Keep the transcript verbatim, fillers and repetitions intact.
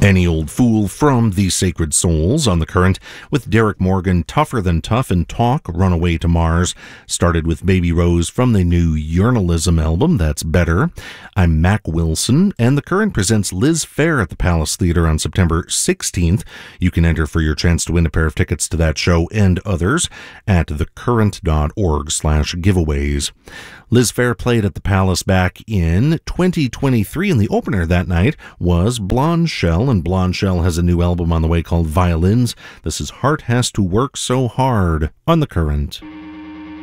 Any Old Fool from The Sacred Souls on The Current, with Derek Morgan, Tougher Than Tough, and Talk, Runaway to Mars. Started with Baby Rose from the new Journalism album, That's Better. I'm Mac Wilson, and The Current presents Liz Phair at the Palace Theatre on September sixteenth. You can enter for your chance to win a pair of tickets to that show and others at thecurrent.org slash giveaways. Liz Phair played at the Palace back in twenty twenty-three, and the opener that night was Blonde Shell, and Blonde Shell has a new album on the way called Violins. This is Heart Has to Work So Hard on The Current.